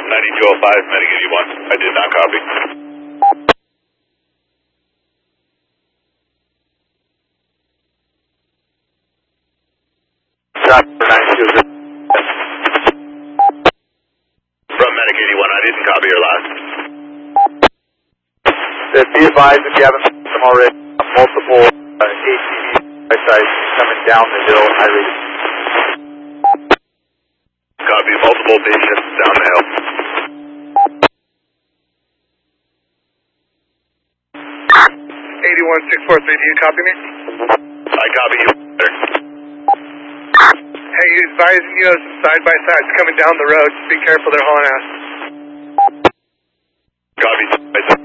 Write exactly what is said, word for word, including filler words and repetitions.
ninety-two oh five, Medic eighty-one. I did not copy. Stop for ninety-two. From Medic eighty-one, I didn't copy your last. Just be advised if you haven't seen them already, multiple uh, A T Vs sites coming down the hill at high rate. Copy, multiple patients down the hill. eighty-one six four three, do you copy me? I copy you, sir. Hey, you advise, you know, some side-by-sides coming down the road. Just be careful, they're hauling ass. Copy, sir.